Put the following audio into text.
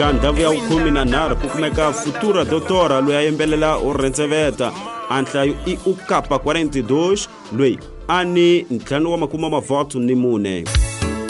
eka ndavu ya 13 ku kumeka futura doutora loyi a yimbelela uRentseveta anhlayo i ukapa 42 loyi ani ntlhanu wa makuma mavoto ni mune.